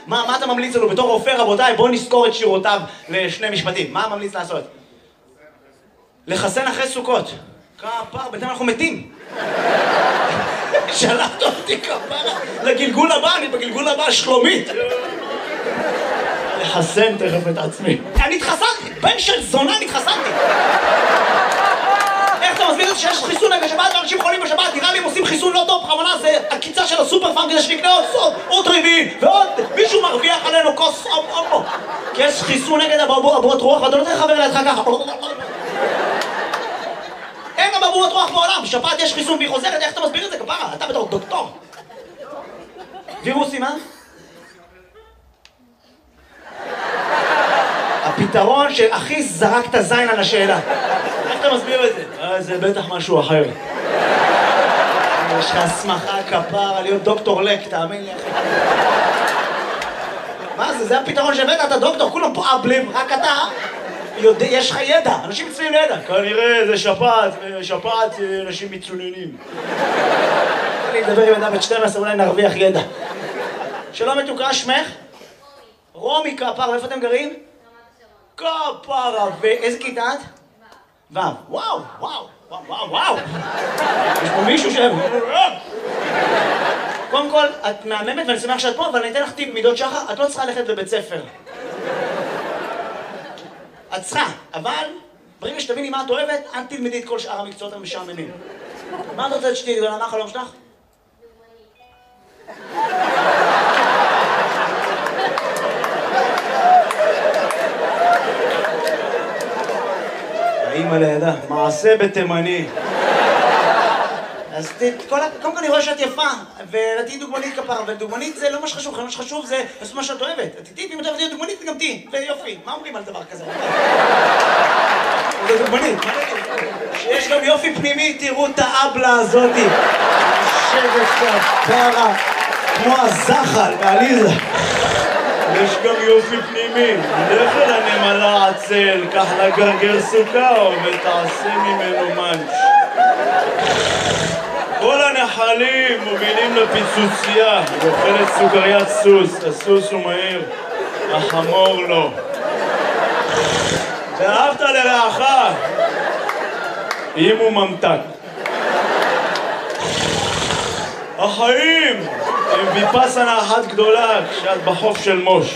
מה אתה ממליץ לנו בתור רופא, רבותיי? בואו נזכור את שירותיו לשני משפטים. מה ממליץ לעשות? לחסן אחרי סוכות. כפרה, בינתיים אנחנו מתים. שלחת אותי כפרה לגלגול הבא, אני בגלגול הבא שלומית. לחסן תכף את עצמי. אני התחסנתי, בן של זונה התחסנתי. איך אתה מסביר את זה שיש חיסון נגד שבת ואנשים חולים בשבת? נראה לי הם עושים חיסון לא טוב, בכוונה זה הקיצה של הסופר פארם כדי שנקנה עוד רביעי ועוד מישהו מרוויח עלינו כוס אומו. כי יש חיסון נגד אבעבועות רוח ואתה לא צריך לחבר לידך ככה. אין אבעבועות רוח בעולם, בשפעת יש חיסון והיא חוזרת, איך אתה מסביר את זה כפרה? אתה בתור דוקטור. וירוסים, הפתרון שהכי זרקת זין על השאלה. איך אתה מסביר את זה? זה בטח משהו אחר. יש לך הסמכה כפרה להיות דוקטור לק, תאמין לי אחי. מה זה? זה הפתרון שהבאת, אתה דוקטור, כולם פה אבלים, רק אתה יש לך ידע, אנשים מצויים לידע. כנראה זה שפעת אנשים מצוננים. אני אדבר עם ידע בת 12, אולי נרוויח ידע. שלום מתוקה, שמך? רומי כפרה, איפה אתם גרים? כפרה, ואיזה כיתה את? ו'. וואו. יש פה מישהו קודם כל, את מהממת ואני שמח שאת פה, אבל אני אתן לך טיפ מידות שחר, את לא צריכה ללכת לבית ספר. את צריכה, אבל ברגע שתביני מה את אוהבת, אל תלמדי את כל שאר המקצועות המשעממים. מה את רוצה שתהיי גדולה? מה החלום שלך? האמא לידה, מעשה בתימני. אז קודם כל אני רואה שאת יפה, ותהיי דוגמנית כפרה, ודוגמנית זה לא מה שחשוב, מה שחשוב זה לעשות מה שאת אוהבת. תהיי, אם את אוהבת להיות דוגמנית, גם תהיי, ויופי. מה אומרים על דבר כזה? זה דוגמנית. שיש גם יופי פנימי, תראו את האבלה הזאתי. יושבת כפרה, כמו הזחל בעליזה. יש גם יופי פנימי, לך אל הנמלה עצל, קח לה גרגר סוכר ותעשה ממנו מנץ'. כל הנחלים מובילים לפיצוצייה, היא אוכלת סוכריית סוס, הסוס הוא מהיר, החמור לא. ואהבת לרעך, אם הוא ממתק. החיים הם ויפאסנה אחת גדולה כשאת בחוף של מוש.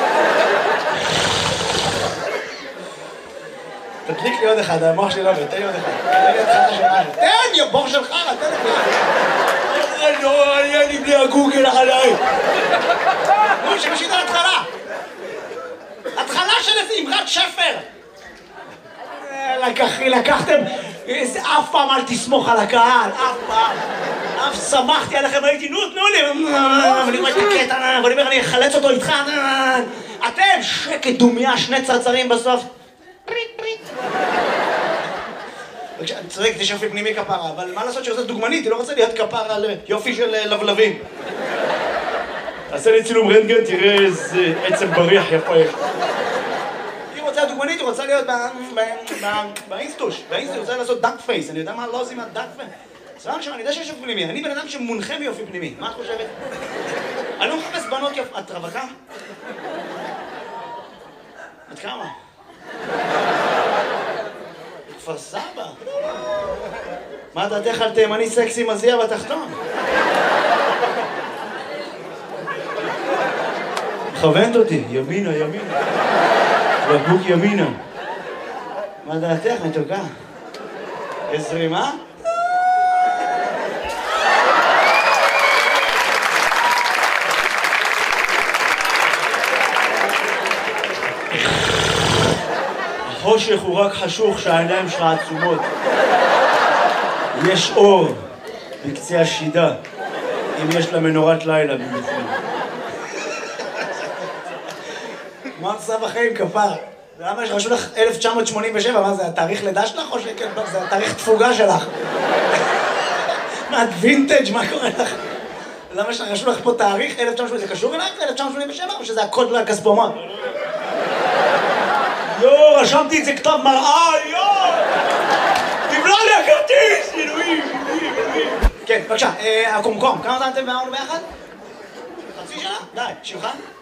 תדליק לי עוד אחד, המוח שלי לא עובד, תן לי עוד אחד. תן, יא בור שלך, תן לי. לא, אין לי בלי הגוגל עליי. נו, שמשית על התחלה. התחלה של איזה אמרת שפר. לקחתם, אף פעם אל תסמוך על הקהל, אף פעם. אף שמחתי עליכם, הייתי, נו, תנו לי. ואני רואה את הקטע, ואני אומר, אני אחלץ אותו איתך. אתם, שקט דומיה, שני צרצרים בסוף. אני צודק, יש יופי פנימי כפרה, אבל מה לעשות שזאת דוגמנית? היא לא רוצה להיות כפרה על יופי של לבלבים. תעשה לי צילום רנטגן, תראה איזה עצם בריח יפה יש. היא רוצה דוגמנית, היא רוצה להיות באינסטוש. באינסטוש, היא רוצה לעשות דאק פייס. אני יודע מה לא עושים מהדאק פייס. סבבה עכשיו, אני יודע שיש יופי פנימי. אני בן אדם שמונחה מיופי פנימי. מה את חושבת? אני לא מחפש בנות יופי. את רווקה? את כמה? כפר סבא. מה דעתך על תימני סקסי מזיע בתחתון? מכוונת אותי, ימינה. בקבוק ימינה. מה דעתך, מתוקה? יש זרימה? החושך הוא רק חשוך שהעיניים שלך עצומות. יש אור בקצה השידה, אם יש לה מנורת לילה במיוחד. מה עושה בחיים כפר? למה רשו לך 1987? מה זה, התאריך לידה שלך או שכן? זה התאריך תפוגה שלך. מה, את וינטג'? מה קורה לך? למה רשו לך פה תאריך 1987? זה קשור אלייך ל-1987 או שזה הקוד לכספומט? יו, רשמתי את זה כתב מראה, יו! תבלע לי הכרטיס! אלוהים. כן, בבקשה, הקומקום, כמה זמן אתם ואמרנו ביחד? חצי שנה? די, שלך?